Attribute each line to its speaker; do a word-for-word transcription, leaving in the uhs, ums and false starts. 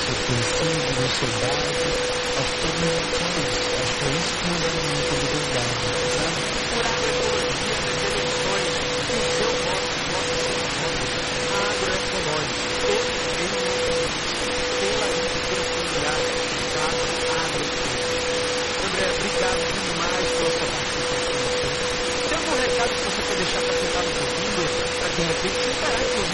Speaker 1: suicídio, da ansiedade. Acho que todo mundo tem isso. Acho que é isso que nos alimenta de verdade, sabe?
Speaker 2: Por agroecologia das eleições, que o seu voto, o voto do seu voto, agroeconômico, todo em pela agricultura familiar, claro, agroeconômico. André, obrigado demais pela sua participação. Tem algum recado que você quer deixar para quem está nos ouvindo, para de repente superar, inclusive,